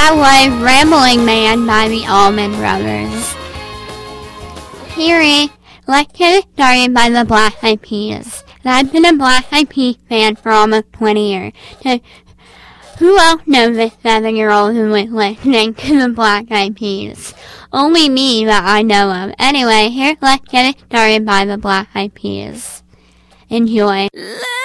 That was Rambling Man by the Allman Brothers. Here, let's get started by the Black Eyed Peas. And I've been a Black Eyed Peas fan for almost 20 years. So, who else knows this 7-year-old who was listening to the Black Eyed Peas? Only me that I know of. Anyway, here, let's get it started by the Black Eyed Peas. Enjoy.